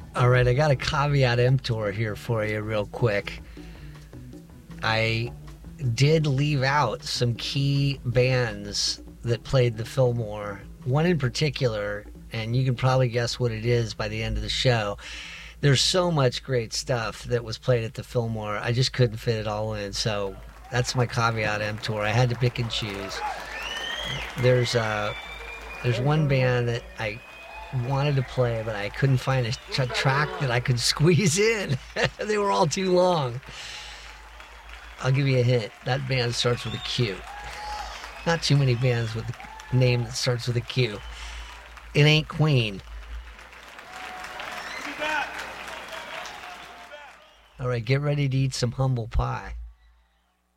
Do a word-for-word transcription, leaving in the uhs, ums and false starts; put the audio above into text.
All right, I got a caveat emptor here for you real quick. I did leave out some key bands that played the Fillmore. One in particular, and you can probably guess what it is by the end of the show. There's so much great stuff that was played at the Fillmore. I just couldn't fit it all in, so that's my caveat emptor. I had to pick and choose. There's uh, there's one band that I wanted to play, but I couldn't find a tra- track that I could squeeze in. They were all too long. I'll give you a hint. That band starts with a Q. Not too many bands with a name that starts with a Q. It ain't Queen. All right, get ready to eat some humble pie.